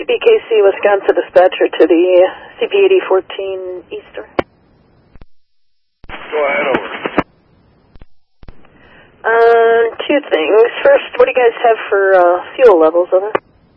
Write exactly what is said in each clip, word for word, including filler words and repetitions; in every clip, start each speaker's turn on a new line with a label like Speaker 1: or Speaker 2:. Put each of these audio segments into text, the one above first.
Speaker 1: P K C, Wisconsin dispatcher to the C P eighty fourteen Eastern.
Speaker 2: Go ahead, over.
Speaker 1: Uh, two things. First, what do you guys have for uh, fuel levels, over?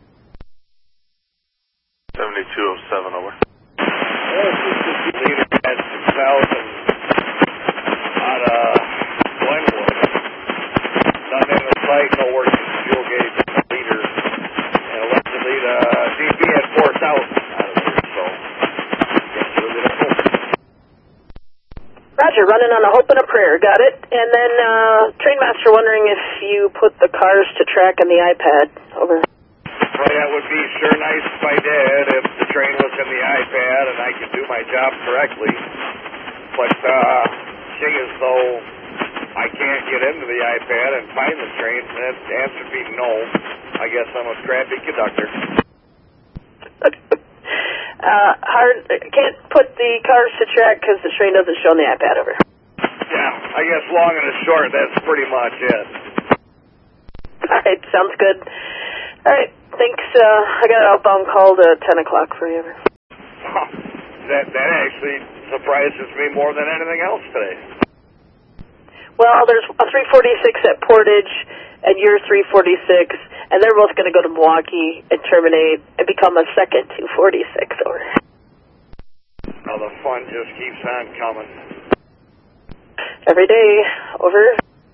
Speaker 2: seventy-two oh seven, over. Leader at six thousand out of Glenwood. Nothing in the sight, no work in the fuel gauge, leader. And allegedly the D P had four thousand out of there, so guess we're going to hope.
Speaker 1: Roger, running on a hope and a prayer, got it. And then, uh, Trainmaster wondering if you put the cars to track on the iPad, over.
Speaker 2: Well, that would be sure nice if I did, if the train was in the iPad and I could do my job correctly. But, uh, seeing as though I can't get into the iPad and find the train, and the answer would be no. I guess I'm a scrappy conductor.
Speaker 1: uh, hard, can't put the cars to track because the train doesn't show on the iPad, over.
Speaker 2: Yeah, I guess long and short, that's pretty much it.
Speaker 1: Alright, sounds good. Alright, thanks. Uh, I got an outbound call to ten o'clock for you.
Speaker 2: that, that actually surprises me more than anything else today.
Speaker 1: Well, there's a three forty-six at Portage, and you're three forty-six, and they're both going to go to Milwaukee and terminate and become a second two forty-six, over.
Speaker 2: Now the fun just keeps on coming.
Speaker 1: Every day, over.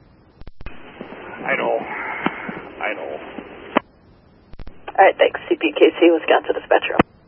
Speaker 2: I know. I know.
Speaker 1: All right, thanks. C P K C, Wisconsin dispatcher.